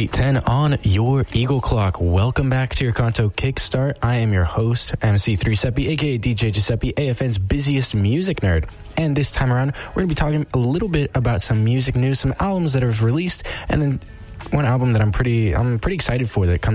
8:10 on your Eagle Clock. Welcome back to your Kanto Kickstart. I am your host, MC3 Seppi, aka DJ Giuseppe, AFN's busiest music nerd. And this time around, we're going to be talking a little bit about some music news, some albums that have released, and then one album that I'm pretty excited for that comes